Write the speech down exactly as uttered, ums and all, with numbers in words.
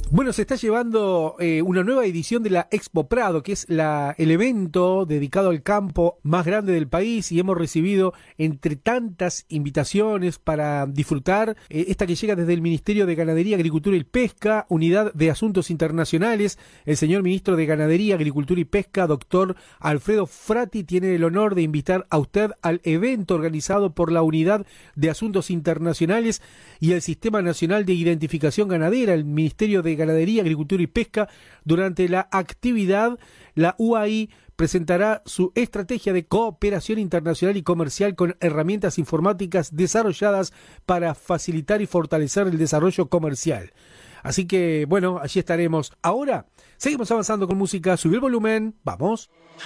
Bueno, se está llevando eh, una nueva edición de la Expo Prado, que es la, el evento dedicado al campo más grande del país, y hemos recibido entre tantas invitaciones para disfrutar eh, esta que llega desde el Ministerio de Ganadería, Agricultura y Pesca, Unidad de Asuntos Internacionales. El señor Ministro de Ganadería, Agricultura y Pesca, doctor Alfredo Frati, tiene el honor de invitar a usted al evento organizado por la Unidad de Asuntos Internacionales y el Sistema Nacional de Identificación Ganadera, el Ministerio de Ganadería, Agricultura y Pesca. Durante la actividad, la U A I presentará su estrategia de cooperación internacional y comercial con herramientas informáticas desarrolladas para facilitar y fortalecer el desarrollo comercial. Así que, bueno, allí estaremos. Ahora, seguimos avanzando con música. Subí el volumen. ¡Vamos!